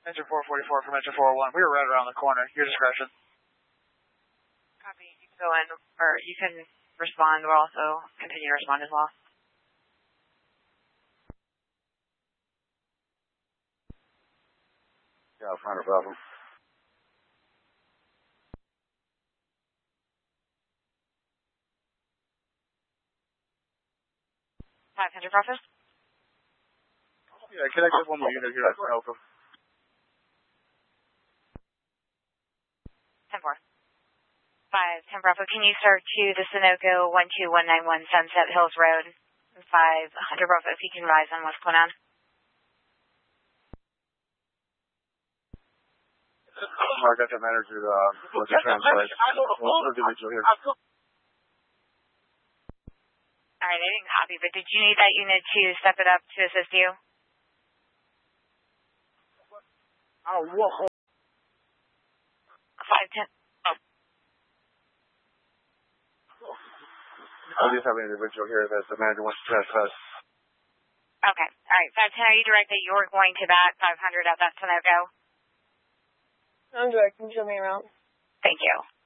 Metro 444 for Metro 401. We were right around the corner. Your discretion. Copy. You can go in, or you can respond. We'll also continue to respond as well. Yeah, I'll find a problem. 500 Process? Yeah, can I get one more unit here at Sunoco? 10-4. 5-10 Bravo, can you start to the Sunoco 12191 Sunset Hills Road? 500 Bravo, if you can rise on what's going on. I got the manager was a translate. We'll individual here. Alright, I didn't copy, but did you need that unit to step it up to assist you? Oh, whoa. 510. I just have an individual here that the manager wants to transfer. Okay, alright, 510, are you direct that you're going to that 500 at that Sunoco? I'm direct. Can you show me around? Thank you.